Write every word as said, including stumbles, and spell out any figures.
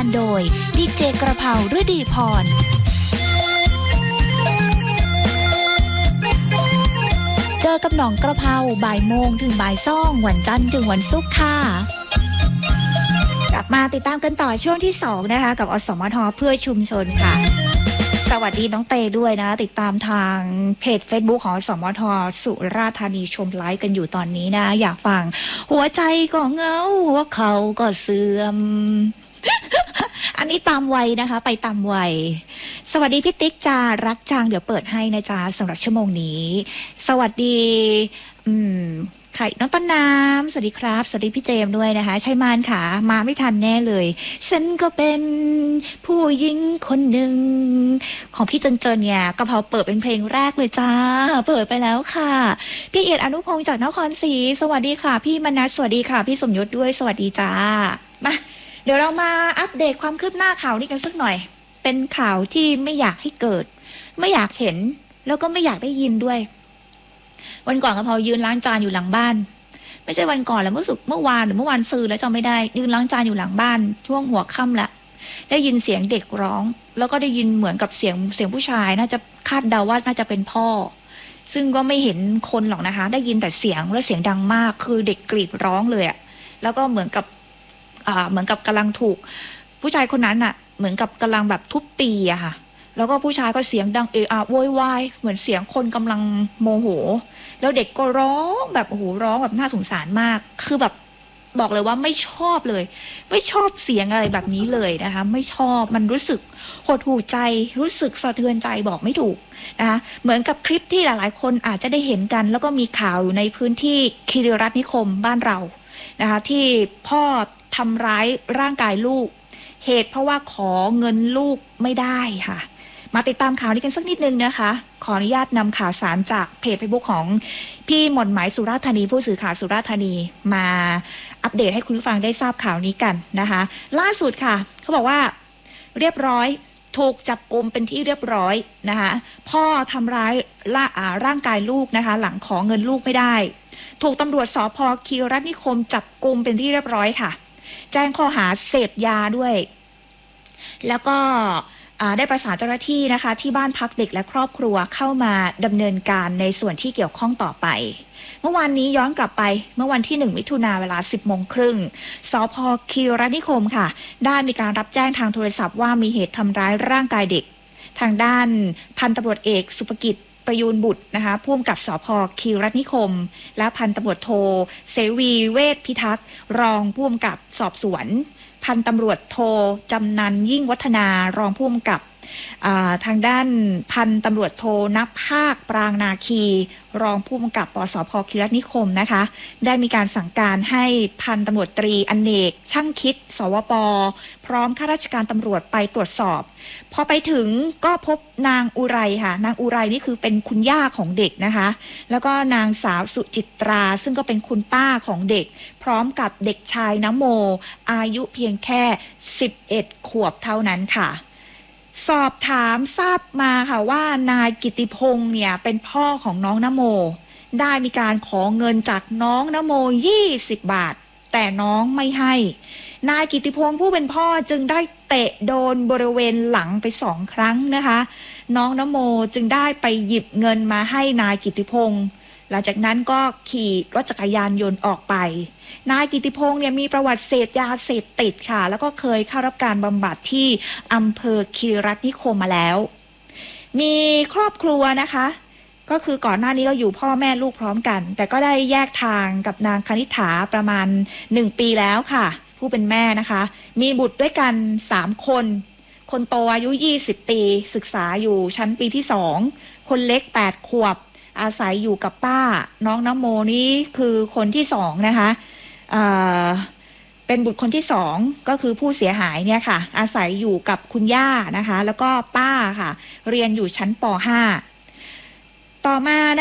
โดยดีเจกระเพราฤดีพรเจอกับหนองกระเพราบ่ายโมงถึงบ่ายซ่องวันจันทร์ถึงวันศุกร์ค่ะกลับมาติดตามกันต่อช่วงที่สองนะคะกับอสมทเพื่อชุมชนค่ะสวัสดีน้องเตด้วยนะติดตามทางเพจ Facebook ของอสมทสุราษฎร์ธานีชมไลฟ์กันอยู่ตอนนี้นะอยากฟังหัวใจก็เหงาหัวเข่าก็เสื่อม อันนี้ตามวัยนะคะไปตามวัยสวัสดีพี่ติ๊กจ้ารักจังเดี๋ยวเปิดให้นะจ๊ะสำหรับชั่วโมงนี้สวัสดีอืมใครน้องต้นน้ำสวัสดีครับสวัสดีพี่เจมด้วยนะคะชัยมานค่ะมาไม่ทันแน่เลยฉันก็เป็นผู้หญิงคนหนึ่งของพี่เจนเจนเนี่ยกระเพราเปิดเป็นเพลงแรกเลยจ้าเปิดไปแล้วค่ะพี่เอียดอนุพงศ์จากนครศรีสวัสดีค่ะพี่มนัสสวัสดีค่ะพี่สมยศด้วยสวัสดีจ้ามาเดี๋ยวเรามาอัปเดตความคืบหน้าข่าวนี้กันสักหน่อยเป็นข่าวที่ไม่อยากให้เกิดไม่อยากเห็นแล้วก็ไม่อยากได้ยินด้วยวันก่อนกะเพรายืนล้างจานอยู่หลังบ้านไม่ใช่วันก่อนแล้วเมื่อสุกเมื่อวานหรือเมื่อวานซืนแล้วจำไม่ได้ยืนล้างจานอยู่หลังบ้านช่วงหัวค่ำละได้ยินเสียงเด็กร้องแล้วก็ได้ยินเหมือนกับเสียงเสียงผู้ชายน่าจะคาดเดาว่าน่าจะเป็นพ่อซึ่งก็ไม่เห็นคนหรอกนะคะได้ยินแต่เสียงแล้วเสียงดังมากคือเด็กกรีดร้องเลยอะแล้วก็เหมือนกับอ่าเหมือนกับกำลังถูกผู้ชายคนนั้นอะเหมือนกับกำลังแบบทุบตีอะค่ะแล้วก็ผู้ชายก็เสียงดังเอะอะโวยวายเหมือนเสียงคนกำลังโมโหแล้วเด็กก็ร้องแบบโอ้โหร้องแบบน่าสงสารมากคือแบบบอกเลยว่าไม่ชอบเลยไม่ชอบเสียงอะไรแบบนี้เลยนะคะไม่ชอบมันรู้สึกหดหู่ใจรู้สึกสะเทือนใจบอกไม่ถูกนะคะเหมือนกับคลิปที่หลายๆคนอาจจะได้เห็นกันแล้วก็มีข่าวอยู่ในพื้นที่คีรีรัตน์นิคมบ้านเรานะคะที่พ่อทำร้ายร่างกายลูกเหตุเพราะว่าขอเงินลูกไม่ได้ค่ะมาติดตามข่าวนี้กันสักนิดนึงนะคะขออนุญาตนำข่าวสารจากเพจ Facebook ของพี่หม่อนไหมสุราษฎร์ธานีผู้สื่อข่าวสุราษฎร์ธานีมาอัปเดตให้คุณผู้ฟังได้ทราบข่าวนี้กันนะคะล่าสุดค่ะเขาบอกว่าเรียบร้อยถูกจับกุมเป็นที่เรียบร้อยนะคะพ่อทำร้ายล่าร่างกายลูกนะคะหลังขอเงินลูกไม่ได้ถูกตำรวจสภ.คีรีรัตน์นิคมจับกุมเป็นที่เรียบร้อยค่ะแจ้งข้อหาเสพยาด้วยแล้วก็ได้ประสานเจ้าหน้าที่นะคะที่บ้านพักเด็กและครอบครัวเข้ามาดำเนินการในส่วนที่เกี่ยวข้องต่อไปเมื่อวานนี้ย้อนกลับไปเมื่อวันที่หนึ่งมิถุนายนเวลา สิบโมงครึ่งสภ.คีรีรัตน์นิคมค่ะได้มีการรับแจ้งทางโทรศัพท์ว่ามีเหตุทำร้ายร่างกายเด็กทางด้านพันตำรวจเอกสุภกิจประยูรบุตรนะคะผู้กำกับสภ.คีรีรัตน์นิคมและพันตำรวจโทเสวีเวชพิทักษ์รองผู้กำกับสอบสวนพันตำรวจโทจำนันยิ่งวัฒนารองผู้กำกับทางด้านพันตำรวจโทนับภาคปรางนาคีรองผู้กำกับปสภ.คีรีรัตน์นิคมนะคะได้มีการสั่งการให้พันตำรวจตรีอเนกช่างคิดสวป.พร้อมข้าราชการตำรวจไปตรวจสอบพอไปถึงก็พบนางอุไรค่ะนางอุไรนี่คือเป็นคุณย่าของเด็กนะคะแล้วก็นางสาวสุจิตราซึ่งก็เป็นคุณป้าของเด็กพร้อมกับเด็กชายนโมอายุเพียงแค่สิบเอ็ดขวบเท่านั้นค่ะสอบถามทราบมาค่ะว่านายกิติพงษ์เนี่ยเป็นพ่อของน้องนโมได้มีการขอเงินจากน้องนโมยี่สิบบาทแต่น้องไม่ให้นายกิติพงษ์ผู้เป็นพ่อจึงได้เตะโดนบริเวณหลังไปสองครั้งนะคะน้องนโมจึงได้ไปหยิบเงินมาให้นายกิติพงษ์หลังจากนั้นก็ขี่รถจักรยานยนต์ออกไปนายกิติพงษ์เนี่ยมีประวัติเสพยาเสพติดค่ะแล้วก็เคยเข้ารับการบำบัดที่อำเภอคีรีรัตน์นิคมมาแล้วมีครอบครัวนะคะก็คือก่อนหน้านี้ก็อยู่พ่อแม่ลูกพร้อมกันแต่ก็ได้แยกทางกับนางคณิษฐาประมาณหนึ่งปีแล้วค่ะผู้เป็นแม่นะคะมีบุตรด้วยกันสามคนคนโตอายุยี่สิบปีศึกษาอยู่ชั้นปีที่สองคนเล็กแปดขวบอาศัยอยู่กับป้าน้องนโมนี้คือคนที่สองนะคะเอ่อเป็นบุตรคนที่สองก็คือผู้เสียหายเนี่ยค่ะอาศัยอยู่กับคุณย่านะคะแล้วก็ป้าค่ะเรียนอยู่ชั้นป .ห้า ต่อมา